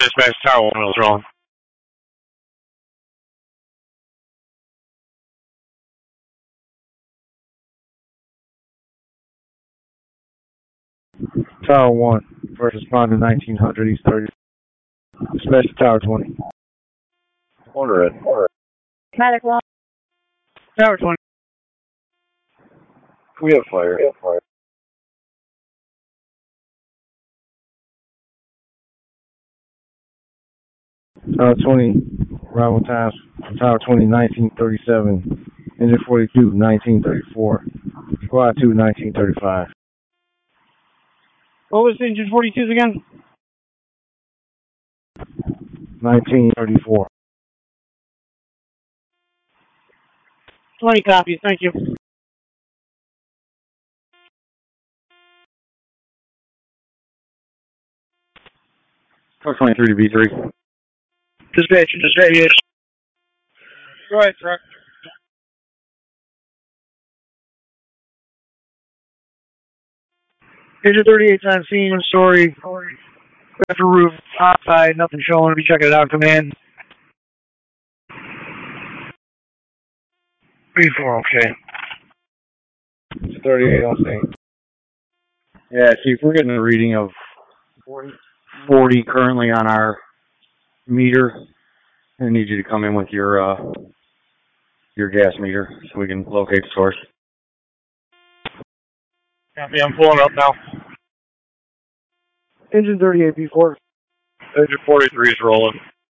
Dispatch Tower 1 was wrong. Tower 1, first responder 1900 East 30. Dispatch Tower 20. Order it. Medic 1. Tower 20. We have fire. Tower 20, arrival times for Tower 20, 1937. Engine 42, 1934. Squad 2, 1935. What was engine 42's again? 1934. 20 copies, thank you. Tower 23 to B3. Dispatch. Go ahead, truck. Engine 38's on scene, story. After roof, outside, nothing showing. Be checking it out, command. 3-4, okay. 38 on scene. Yeah, Chief, we're getting a reading of 40 currently on our meter. I need you to come in with your gas meter so we can locate the source. Copy, I'm pulling up now. Engine 38, B4. Engine 43 is rolling.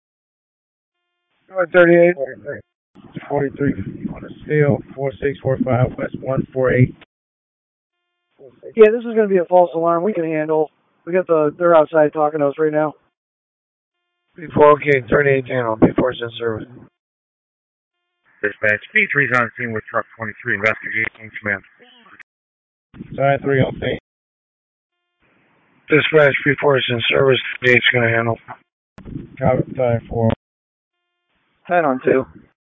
Go ahead, 38. 43 on the steel, 4645 West 148. Yeah, this is going to be a false alarm. We can handle. They're outside talking to us right now. B4, okay, 38 channel, B4's in service. Dispatch, B3's on scene with truck 23, investigation command. Side 3 on scene. Dispatch, B4 is in service. 38's going to handle. Copy, side 4. 10 on 2.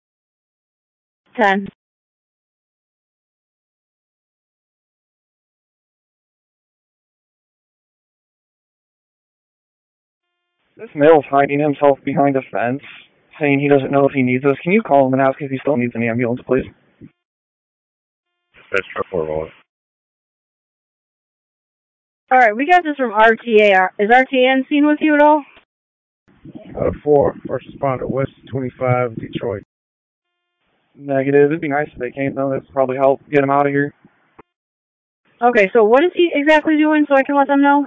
10. This male's hiding himself behind a fence, saying he doesn't know if he needs us. Can you call him and ask if he still needs an ambulance, please? Dispatch, truck 4 rolling. Alright, we got this from RTA. Is RTA on scene with you at all? 4, first responder, West 25, Detroit. Negative. It'd be nice if they came, though. That'd probably help get him out of here. Okay, so what is he exactly doing so I can let them know?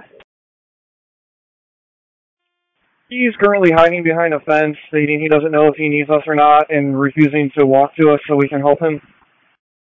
He's currently hiding behind a fence, stating he doesn't know if he needs us or not, and refusing to walk to us so we can help him.